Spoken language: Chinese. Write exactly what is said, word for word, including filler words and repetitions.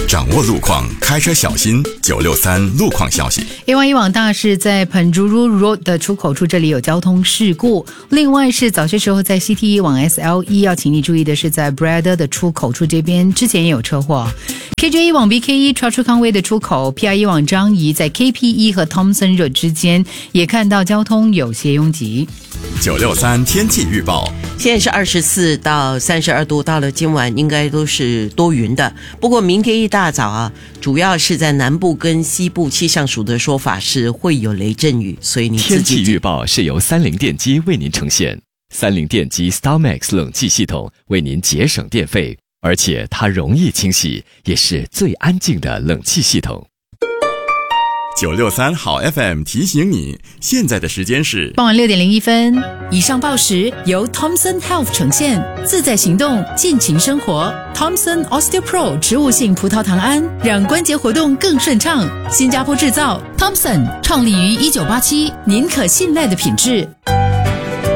掌握路况，开车小心。九六三路况消息。 A 一 一往大是在 Penjuru Road 的出口处，这里有交通事故。另外是早些时候在 C T 一往 S L 一要请你注意的是在 Breda 的出口处这边之前也有车祸。K J 一往 B K 一 超出康威的出口 P I 一往张仪在 K P 一和 Thomson Road 之间也看到交通有些拥挤。 九六三天气预报， 现在是二十四到三十二度，到了今晚应该都是多云的。不过明天一大早啊，主要是在南部跟西部，气象署的说法是会有雷阵雨，所以你自己天气预报是由三菱电机为您呈现。三菱电机 StarMax 冷气系统为您节省电费，而且它容易清洗，也是最安静的冷气系统。 九六三好 F M 提醒你，现在的时间是傍晚六点零一分。以上报时由 Thomson Health 呈现，自在行动，尽情生活。Thomson OsteoPro 植物性葡萄糖胺，让关节活动更顺畅。新加坡制造 ，Thomson 创立于一九八七，您可信赖的品质。